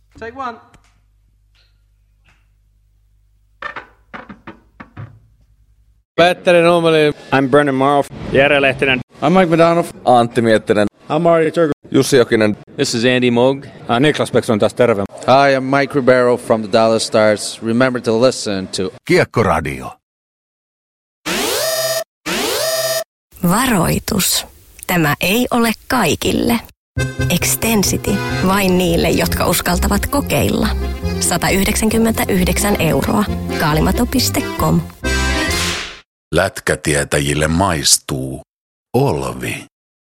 Take one. Petteri Nummeli. I'm Brennan Marl. Jere Lehtinen. I'm Mike McDonald. Antti Miettinen. I'm Mario Turku. Jussi Jokinen. This is Andy Moog. Niklas Bäckström taas terve. Hi, I'm Mike Ribeiro from the Dallas Stars. Remember to listen to Kiekkoradio. Varoitus. Tämä ei ole kaikille. Extensity. Vain niille, jotka uskaltavat kokeilla. 199 €. Kaalimato.com. Lätkätietäjille maistuu Olvi.